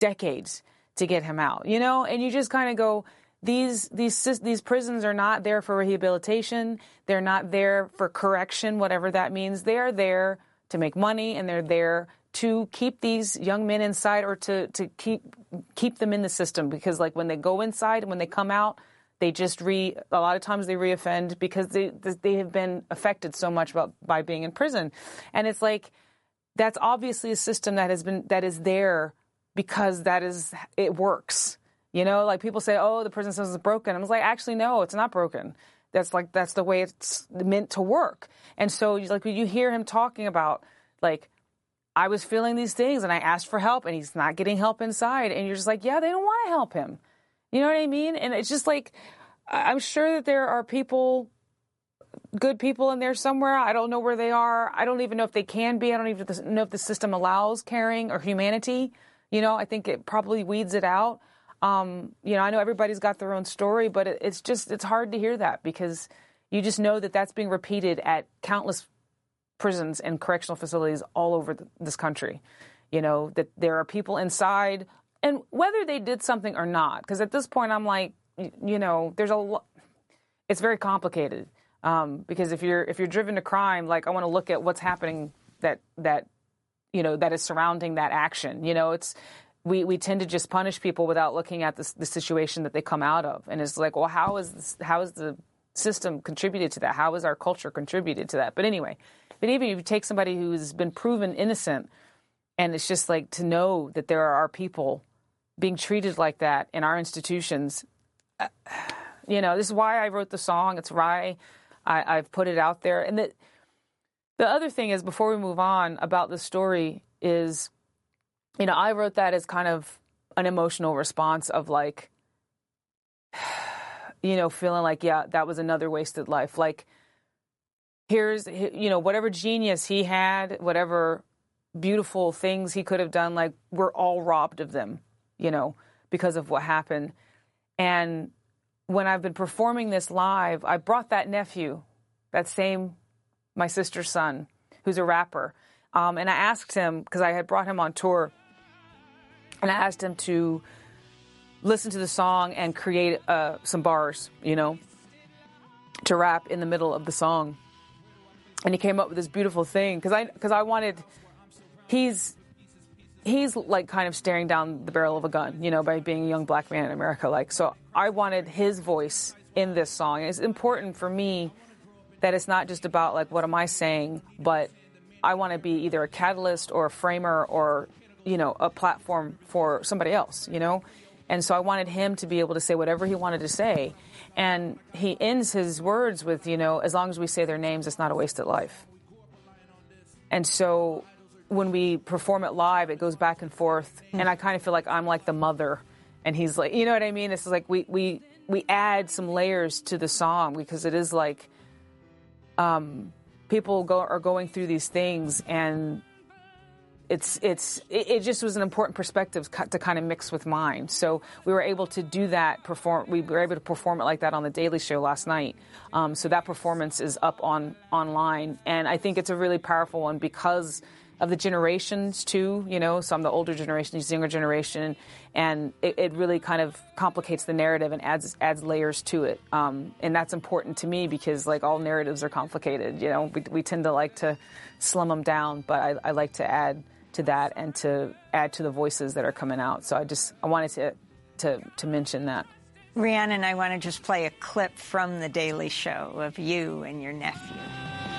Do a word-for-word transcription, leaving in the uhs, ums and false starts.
decades to get him out, you know? And you just kind of go, these these these prisons are not there for rehabilitation. They're not there for correction, whatever that means. They are there to make money, and they're there to keep these young men inside, or to, to keep keep them in the system. Because like when they go inside and when they come out, they just re a lot of times they reoffend because they they have been affected so much about, by being in prison. And it's like, that's obviously a system that has been that is there because that is it works. You know, like people say, oh, the prison system is broken. I was like, actually, no, it's not broken. That's like, that's the way it's meant to work. And so like when you hear him talking about, like, I was feeling these things and I asked for help and he's not getting help inside. And you're just like, yeah, they don't want to help him. You know what I mean? And it's just like, I'm sure that there are people, good people in there somewhere. I don't know where they are. I don't even know if they can be. I don't even know if the system allows caring or humanity. You know, I think it probably weeds it out. Um, you know, I know everybody's got their own story, but it, it's just, it's hard to hear that because you just know that that's being repeated at countless prisons and correctional facilities all over the, this country. You know, that there are people inside, and whether they did something or not, because at this point I'm like, you, you know, there's a lot, it's very complicated. Um, because if you're, if you're driven to crime, like I want to look at what's happening that, that, you know, that is surrounding that action. You know, it's, We we tend to just punish people without looking at the, the situation that they come out of. And it's like, well, how is this, how is the system contributed to that? How is our culture contributed to that? But anyway, but even if you take somebody who's been proven innocent, and it's just like to know that there are people being treated like that in our institutions, uh, you know, this is why I wrote the song. It's why I, I've put it out there. And the, the other thing is, before we move on about the story is, you know, I wrote that as kind of an emotional response of like, you know, feeling like, yeah, that was another wasted life. Like, here's, you know, whatever genius he had, whatever beautiful things he could have done, like, we're all robbed of them, you know, because of what happened. And when I've been performing this live, I brought that nephew, that same, my sister's son, who's a rapper. Um, and I asked him, because I had brought him on tour, and I asked him to listen to the song and create uh, some bars, you know, to rap in the middle of the song. And he came up with this beautiful thing, because I, because I wanted, he's, he's like kind of staring down the barrel of a gun, you know, by being a young black man in America. Like, so I wanted his voice in this song. And it's important for me that it's not just about like, what am I saying, but I want to be either a catalyst or a framer or, you know, a platform for somebody else, you know? And so I wanted him to be able to say whatever he wanted to say. And he ends his words with, you know, as long as we say their names, it's not a wasted life. And so when we perform it live, it goes back and forth. Mm. And I kind of feel like I'm like the mother. And he's like, you know what I mean? It's like we, we, we add some layers to the song, because it is like, um, people go, are going through these things, and it's it's it, it just was an important perspective to kind of mix with mine. So we were able to do that. Perform. We were able to perform it like that on the Daily Show last night. Um, so that performance is up on online, and I think it's a really powerful one because of the generations too. You know, some of the older generation, the younger generation, and it, it really kind of complicates the narrative and adds adds layers to it. Um, and that's important to me because like all narratives are complicated. You know, we we tend to like to slim them down, but I, I like to add to that and to add to the voices that are coming out. So I just I wanted to to to mention that. Rhiannon, I want to just play a clip from the Daily Show of you and your nephew.